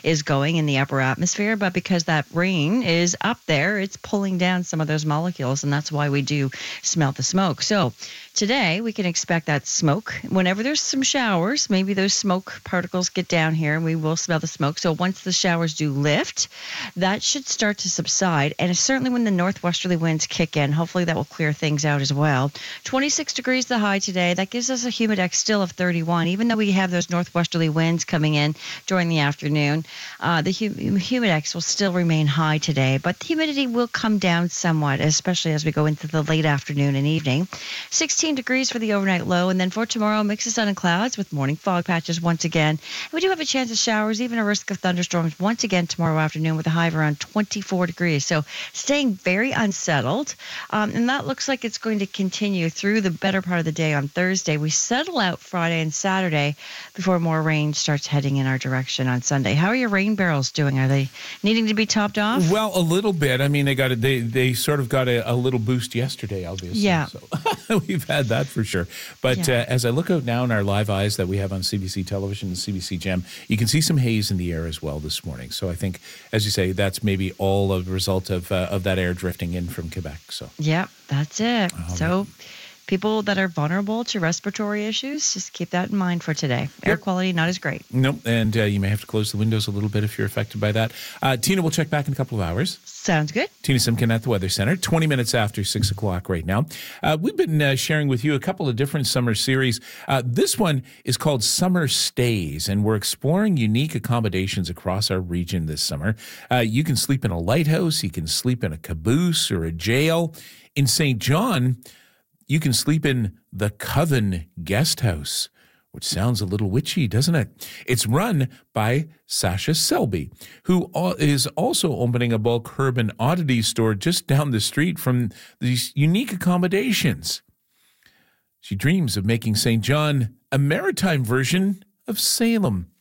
is going in the upper atmosphere, but because that rain is up there, it's pulling down some of those molecules, and that's why we do smell the smoke. So today we can expect that smoke. Whenever there's some showers, maybe those smoke particles get down here and we will smell the smoke. So once the showers do lift, that should start to subside. And certainly when the northwesterly winds kick in, hopefully that will clear things out as well. 26 degrees the high today. That gives us a humidex still of 31, even though we have those northwesterly winds coming in during the afternoon. The humidex will still remain high today, but the humidity will come down somewhat, especially as we go into the late afternoon and evening. 16 degrees for the overnight low, and then for tomorrow, mix of sun and clouds with morning fog patches once again. We do have a chance of showers, even a risk of thunderstorms once again tomorrow afternoon with a high of around 24 degrees. So staying very unsettled, and that looks like it's going to continue through the better part of the day on Thursday. We settle out Friday and Saturday before more rain starts heading in our direction on Sunday. How are your rain barrels doing? Are they needing to be topped off? Well, a little bit. I mean, they sort of got a little boost yesterday, obviously. Yeah. So we've had that for sure. But as I look out now in our live eyes that we have on CBC Television and CBC Gem, you can see some haze in the air as well this morning. So I think, as you say, that's maybe all a result of that air drifting in from Quebec. So yeah, that's it. So people that are vulnerable to respiratory issues, just keep that in mind for today. Air quality not as great. Nope, and you may have to close the windows a little bit if you're affected by that. Tina will check back in a couple of hours. Sounds good. Tina Simkin at the Weather Center, 20 minutes after 6 o'clock right now. We've been sharing with you a couple of different summer series. This one is called Summer Stays, and we're exploring unique accommodations across our region this summer. You can sleep in a lighthouse, you can sleep in a caboose or a jail. In St. John, you can sleep in the Coven Guest House, which sounds a little witchy, doesn't it? It's run by Sasha Selby, who is also opening a bulk herb and oddities store just down the street from these unique accommodations. She dreams of making St. John a maritime version of Salem.